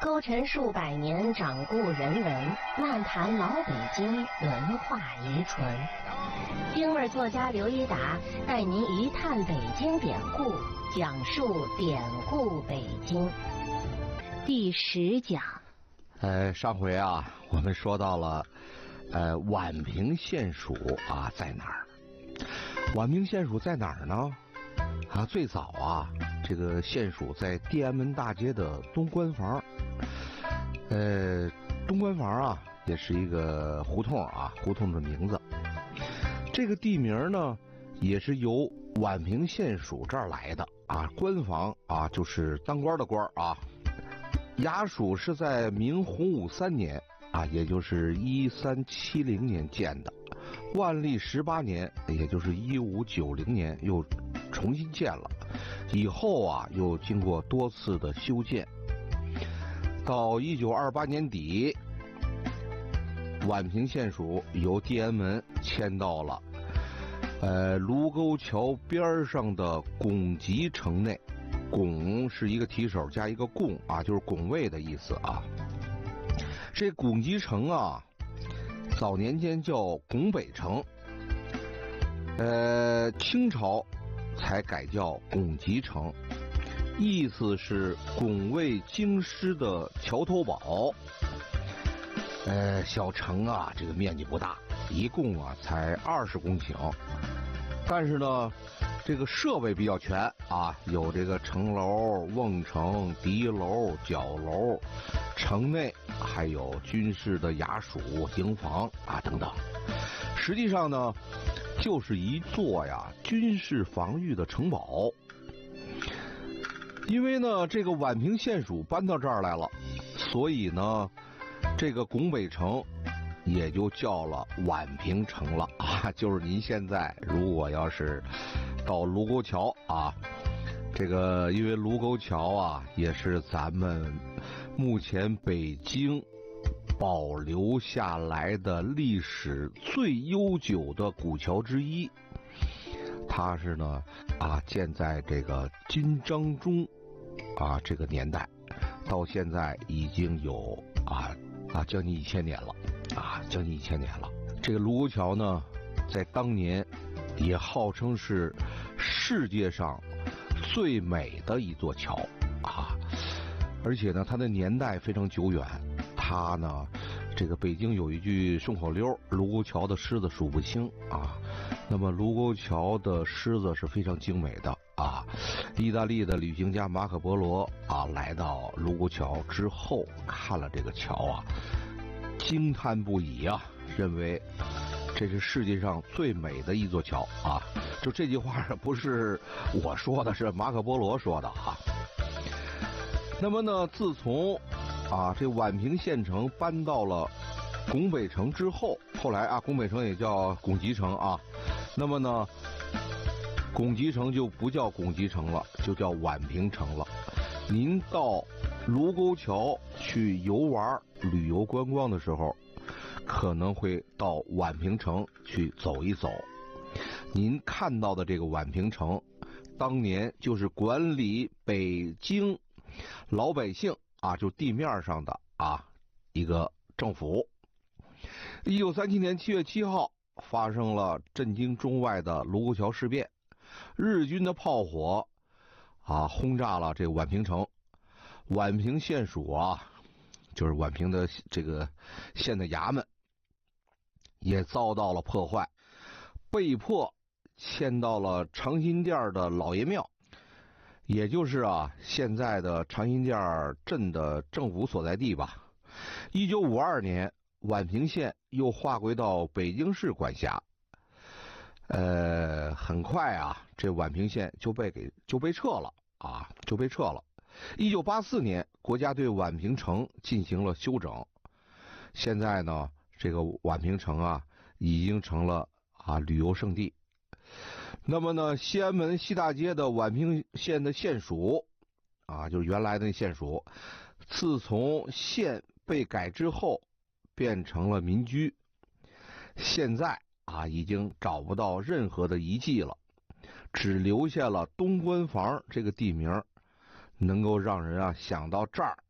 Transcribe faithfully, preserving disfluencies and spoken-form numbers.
勾陈数百年掌故人文，漫谈老北京文化遗存。京味作家刘一达带您一探北京典故，讲述典故北京。第十讲。 呃，上回啊，我们说到了，呃，宛平县署啊在哪儿？宛平县署在哪儿呢？啊，最早啊，这个县署在地安门大街的东关房。呃，东关房啊，也是一个胡同啊，胡同的名字。这个地名呢，也是由宛平县署这儿来的啊。官房啊，就是当官的官啊。衙署是在明洪武三年啊，也就是一三七零年建的。万历十八年，也就是一五九零年又重新建了。以后啊，又经过多次的修建。到一九二八年底，宛平县署由地安门迁到了呃卢沟桥边上的拱集城内。拱是一个提手加一个贡啊，就是拱卫的意思啊。这拱集城啊，早年间叫拱北城，呃，清朝才改叫拱集城，意思是拱卫京师的桥头堡。呃，小城啊，这个面积不大，一共啊才二十公顷，但是呢，这个设备比较全啊，有这个城楼、瓮城、敌楼、角楼，城内还有军事的衙署、营房啊等等。实际上呢，就是一座呀军事防御的城堡。因为呢，这个宛平县署搬到这儿来了，所以呢，这个拱北城也就叫了宛平城了啊。就是您现在如果要是到卢沟桥啊，这个因为卢沟桥啊也是咱们目前北京保留下来的历史最悠久的古桥之一。它是呢啊建在这个金章中啊这个年代，到现在已经有啊啊将近一千年了啊将近一千年了。这个卢沟桥呢，在当年也号称是世界上最美的一座桥啊，而且呢，它的年代非常久远。它呢，这个北京有一句顺口溜：卢沟桥的狮子数不清啊。那么卢沟桥的狮子是非常精美的啊。意大利的旅行家马可波罗啊，来到卢沟桥之后，看了这个桥啊，惊叹不已啊，认为这是世界上最美的一座桥啊！就这句话不是我说的，是马可波罗说的啊。那么呢，自从啊这宛平县城搬到了拱北城之后，后来啊拱北城也叫拱集城啊。那么呢，拱集城就不叫拱集城了，就叫宛平城了。您到卢沟桥去游玩、旅游观光的时候，可能会到宛平城去走一走。您看到的这个宛平城，当年就是管理北京老百姓啊，就地面上的啊一个政府。一九三七年七月七号，发生了震惊中外的卢沟桥事变，日军的炮火啊轰炸了这个宛平城。宛平县署啊，就是宛平的这个县的衙门，也遭到了破坏，被迫迁到了长辛店的老爷庙，也就是啊现在的长辛店镇的政府所在地吧。一九五二年，宛平县又划归到北京市管辖。呃，很快啊，这宛平县就被给就被撤了啊，就被撤了。一九八四年，国家对宛平城进行了修整，现在呢，这个宛平城啊，已经成了啊旅游胜地。那么呢，西安门西大街的宛平县的县署啊，就是原来的那县署，自从县被改之后，变成了民居。现在啊，已经找不到任何的遗迹了，只留下了东关房这个地名，能够让人啊想到这儿